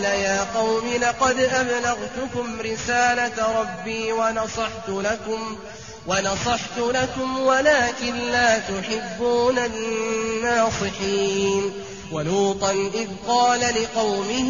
يا قوم لقد أبلغتكم رسالة ربي ونصحت لكم ولكن لا تحبون الناصحين. ولوطا إذ قال لقومه